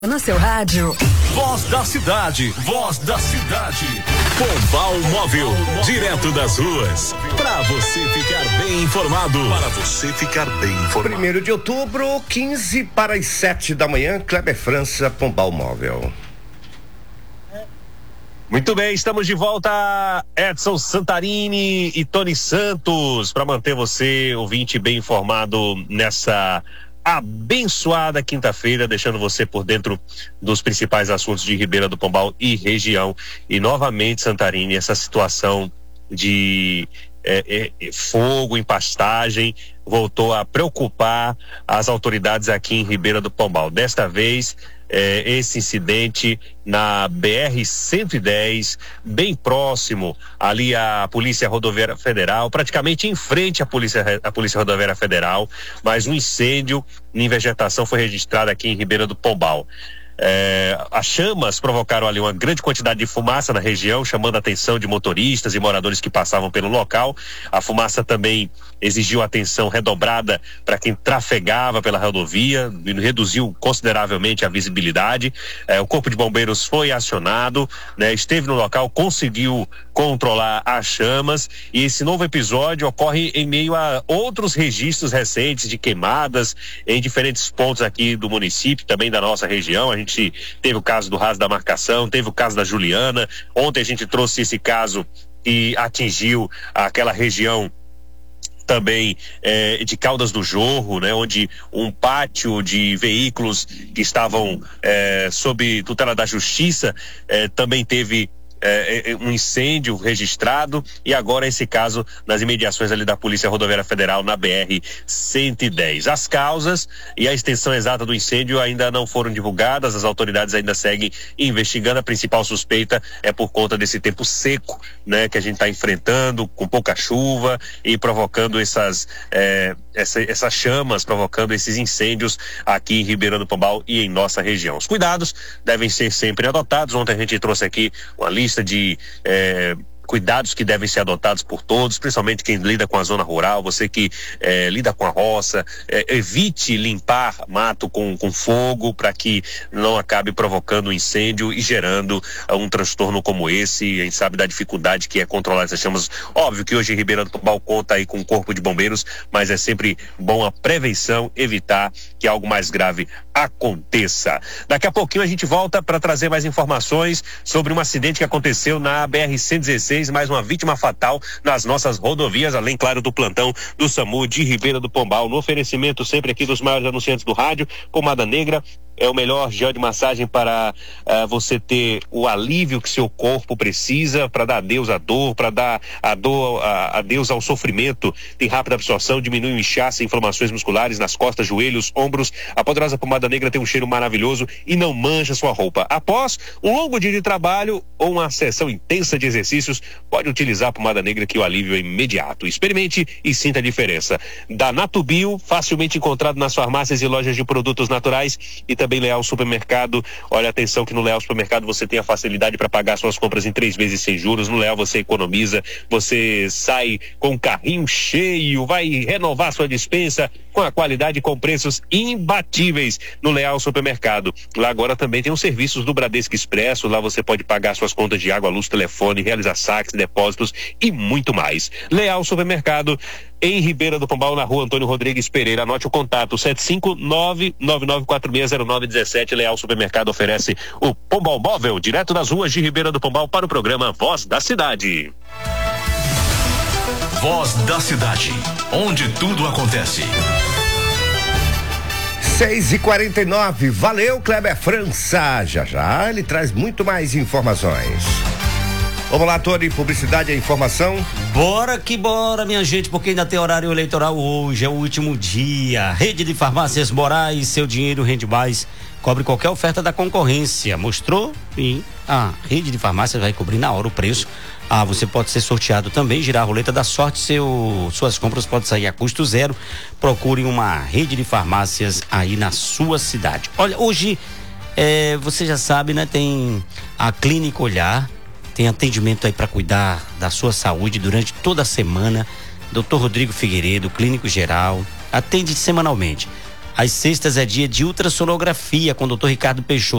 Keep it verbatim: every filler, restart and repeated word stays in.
No seu rádio. Voz da cidade, voz da cidade. Pombal Móvel, direto das ruas. Pra você ficar bem informado. Para você ficar bem informado. Primeiro de outubro, quinze para as sete da manhã, Kleber França, Pombal Móvel. Muito bem, estamos de volta, Edson Santarini e Tony Santos, para manter você, ouvinte, bem informado nessa abençoada quinta-feira, deixando você por dentro dos principais assuntos de Ribeira do Pombal e região. E novamente, Santarini, essa situação de é, é, fogo em pastagem voltou a preocupar as autoridades aqui em Ribeira do Pombal. Desta vez, é, esse incidente na B R cento e dez, bem próximo ali à Polícia Rodoviária Federal, praticamente em frente à Polícia, à Polícia Rodoviária Federal, mas um incêndio em vegetação foi registrado aqui em Ribeira do Pombal. É, as chamas provocaram ali uma grande quantidade de fumaça na região, chamando a atenção de motoristas e moradores que passavam pelo local. A fumaça também exigiu atenção redobrada para quem trafegava pela rodovia, reduziu consideravelmente a visibilidade. É, o Corpo de Bombeiros foi acionado, né, esteve no local, conseguiu controlar as chamas, e esse novo episódio ocorre em meio a outros registros recentes de queimadas em diferentes pontos aqui do município, também da nossa região. A gente teve o caso do Raso da Marcação, teve o caso da Juliana. Ontem a gente trouxe esse caso que atingiu aquela região também eh, de Caldas do Jorro, né, onde um pátio de veículos que estavam eh, sob tutela da Justiça eh, também teve É, um incêndio registrado, e agora esse caso nas imediações ali da Polícia Rodoviária Federal na B R cento e dez. As causas e a extensão exata do incêndio ainda não foram divulgadas, as autoridades ainda seguem investigando. A principal suspeita é por conta desse tempo seco, né, que a gente está enfrentando, com pouca chuva e provocando essas, é, essa, essas chamas, provocando esses incêndios aqui em Ribeira do Pombal e em nossa região. Os cuidados devem ser sempre adotados. Ontem a gente trouxe aqui uma lista de eh, cuidados que devem ser adotados por todos, principalmente quem lida com a zona rural, você que eh, lida com a roça, eh, evite limpar mato com, com fogo para que não acabe provocando um incêndio e gerando uh, um transtorno como esse. A gente sabe da dificuldade que é controlar essas chamas. Óbvio que hoje em Ribeira do Pombal conta aí com o Corpo de Bombeiros, mas é sempre bom a prevenção, evitar que algo mais grave aconteça. Daqui a pouquinho a gente volta para trazer mais informações sobre um acidente que aconteceu na B R cento e dezesseis, mais uma vítima fatal nas nossas rodovias, além, claro, do plantão do SAMU de Ribeira do Pombal. No oferecimento sempre aqui dos maiores anunciantes do rádio, Pomada Negra é o melhor gel de massagem para uh, você ter o alívio que seu corpo precisa, para dar adeus à dor, para dar a dor, a, adeus ao sofrimento. Tem rápida absorção, diminui o inchaço e inflamações musculares nas costas, joelhos, ombros. A poderosa Pomada Negra tem um cheiro maravilhoso e não mancha sua roupa. Após um longo dia de trabalho ou uma sessão intensa de exercícios, pode utilizar a Pomada Negra, que o alívio é imediato. Experimente e sinta a diferença. Da Natubio, facilmente encontrado nas farmácias e lojas de produtos naturais, e também Leal Supermercado. Olha, atenção que no Leal Supermercado você tem a facilidade para pagar suas compras em três vezes sem juros. No Leal você economiza, você sai com um carrinho cheio, vai renovar sua despensa com a qualidade e com preços imbatíveis no Leal Supermercado. Lá agora também tem os serviços do Bradesco Expresso. Lá você pode pagar suas contas de água, luz, telefone, realizar saques, depósitos e muito mais. Leal Supermercado, em Ribeira do Pombal, na rua Antônio Rodrigues Pereira. Anote o contato: sete cinco nove, nove nove quatro seis, zero nove um sete. Leal Supermercado oferece o Pombal Móvel, direto das ruas de Ribeira do Pombal, para o programa Voz da Cidade. Voz da Cidade, onde tudo acontece. seis e quarenta e nove, valeu, Kleber França. Já já ele traz muito mais informações. Vamos lá, Tony, publicidade e informação. Bora que bora, minha gente, porque ainda tem horário eleitoral hoje, é o último dia. Rede de Farmácias Moraes, seu dinheiro rende mais, cobre qualquer oferta da concorrência. Mostrou? E a Rede de Farmácias vai cobrir na hora o preço. Ah, você pode ser sorteado também, girar a roleta da sorte, seu, suas compras podem sair a custo zero. Procure uma rede de farmácias aí na sua cidade. Olha, hoje, é, você já sabe, né, tem a Clínica Olhar, tem atendimento aí para cuidar da sua saúde durante toda a semana. doutor Rodrigo Figueiredo, clínico geral, atende semanalmente. Às sextas é dia de ultrassonografia com o doutor Ricardo Peixoto.